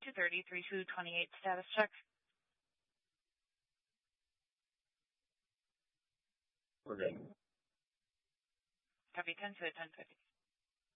230, 3228, status check. We're good. Copy 10 to 1050.